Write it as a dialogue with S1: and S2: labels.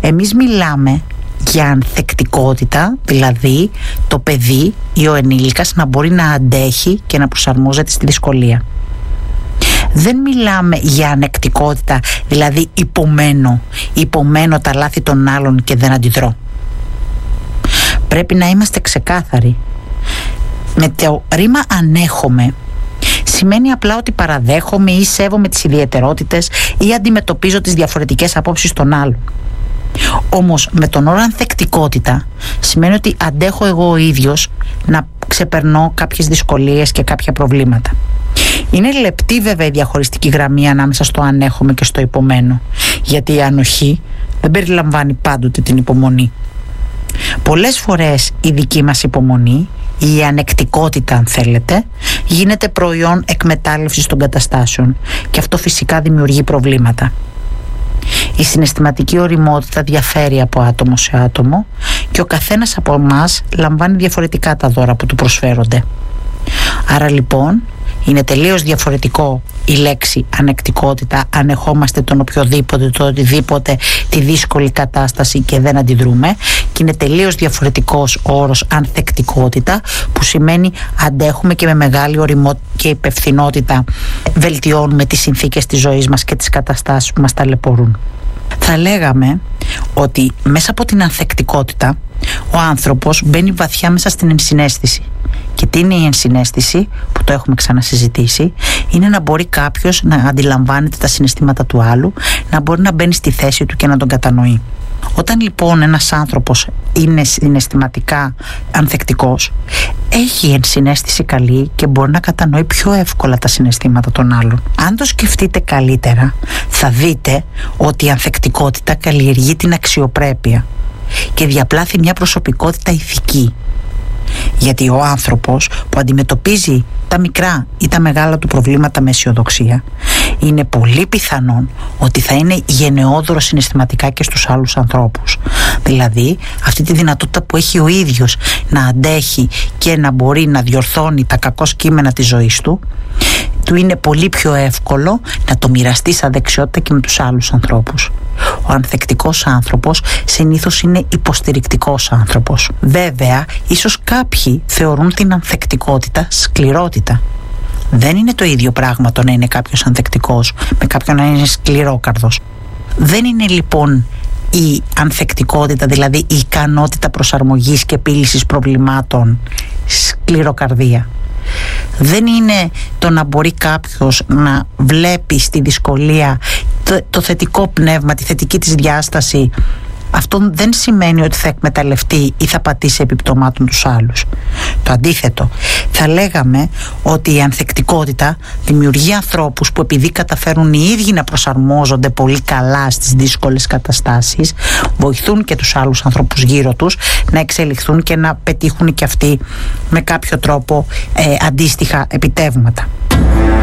S1: Εμείς μιλάμε για ανθεκτικότητα, δηλαδή το παιδί ή ο ενήλικας να μπορεί να αντέχει και να προσαρμόζεται στη δυσκολία. Δεν μιλάμε για ανεκτικότητα, δηλαδή υπομένω τα λάθη των άλλων και δεν αντιδρώ. Πρέπει να είμαστε ξεκάθαροι. Με το ρήμα ανέχομαι σημαίνει απλά ότι παραδέχομαι ή σέβομαι τις ιδιαιτερότητες ή αντιμετωπίζω τις διαφορετικές απόψεις των άλλων. Όμως με τον όρο ανθεκτικότητα σημαίνει ότι αντέχω εγώ ο ίδιος να ξεπερνώ κάποιες δυσκολίες και κάποια προβλήματα. Είναι λεπτή βέβαια η διαχωριστική γραμμή ανάμεσα στο ανέχομαι και στο υπομένω, γιατί η ανοχή δεν περιλαμβάνει πάντοτε την υπομονή. Πολλές φορές η δική μας υπομονή, η ανεκτικότητα αν θέλετε, γίνεται προϊόν εκμετάλλευσης των καταστάσεων και αυτό φυσικά δημιουργεί προβλήματα. Η συναισθηματική ωριμότητα διαφέρει από άτομο σε άτομο και ο καθένας από εμάς λαμβάνει διαφορετικά τα δώρα που του προσφέρονται. Άρα λοιπόν είναι τελείως διαφορετικό η λέξη ανεκτικότητα, ανεχόμαστε τον οποιοδήποτε, το οτιδήποτε, τη δύσκολη κατάσταση και δεν αντιδρούμε, και είναι τελείως διαφορετικός ο όρος ανθεκτικότητα, που σημαίνει αντέχουμε και με μεγάλη ωριμότητα και υπευθυνότητα βελτιώνουμε τις συνθήκες της ζωής μας και τις καταστάσεις που μας ταλαιπωρούν. Θα λέγαμε ότι μέσα από την ανθεκτικότητα ο άνθρωπος μπαίνει βαθιά μέσα στην ενσυναίσθηση. Και τι είναι η ενσυναίσθηση, που το έχουμε ξανασυζητήσει? Είναι να μπορεί κάποιος να αντιλαμβάνεται τα συναισθήματα του άλλου, να μπορεί να μπαίνει στη θέση του και να τον κατανοεί. Όταν λοιπόν ένας άνθρωπος είναι συναισθηματικά ανθεκτικός, έχει ενσυναίσθηση καλή και μπορεί να κατανοεί πιο εύκολα τα συναισθήματα των άλλων. Αν το σκεφτείτε καλύτερα, θα δείτε ότι η ανθεκτικότητα καλλιεργεί την αξιοπρέπεια και διαπλάθει μια προσωπικότητα ηθική. Γιατί ο άνθρωπος που αντιμετωπίζει τα μικρά ή τα μεγάλα του προβλήματα με αισιοδοξία, είναι πολύ πιθανόν ότι θα είναι γενναιόδωρος συναισθηματικά και στους άλλους ανθρώπους. Δηλαδή αυτή τη δυνατότητα που έχει ο ίδιος να αντέχει και να μπορεί να διορθώνει τα κακώς κείμενα της ζωής του είναι πολύ πιο εύκολο να το μοιραστεί σαν δεξιότητα και με τους άλλους ανθρώπους. Ο ανθεκτικός άνθρωπος συνήθως είναι υποστηρικτικός άνθρωπος. Βέβαια, ίσως κάποιοι θεωρούν την ανθεκτικότητα σκληρότητα. Δεν είναι το ίδιο πράγμα το να είναι κάποιος ανθεκτικός με κάποιον να είναι σκληρόκαρδος. Δεν είναι λοιπόν η ανθεκτικότητα, δηλαδή η ικανότητα προσαρμογής και επίλυσης προβλημάτων, σκληροκαρδία. Δεν είναι το να μπορεί κάποιος να βλέπει στη δυσκολία το θετικό πνεύμα, τη θετική της διάσταση. Αυτό δεν σημαίνει ότι θα εκμεταλλευτεί ή θα πατήσει επιπτωμάτων τους άλλους. Το αντίθετο. Θα λέγαμε ότι η ανθεκτικότητα δημιουργεί ανθρώπους που, επειδή καταφέρουν οι ίδιοι να προσαρμόζονται πολύ καλά στις δύσκολες καταστάσεις, βοηθούν και τους άλλους ανθρώπους γύρω τους να εξελιχθούν και να πετύχουν και αυτοί με κάποιο τρόπο αντίστοιχα επιτεύγματα.